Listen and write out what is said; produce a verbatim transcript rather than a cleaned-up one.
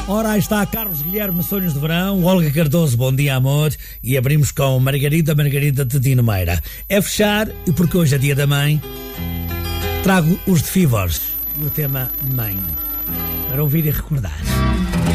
Ora, aí está Carlos Guilherme, Sonhos de Verão, Olga Cardoso, Bom Dia Amor, e abrimos com Margarida, Margarida de Dino Meira. É fechar, e porque hoje é dia da mãe, trago os de Fivores, no tema Mãe, para ouvir e recordar.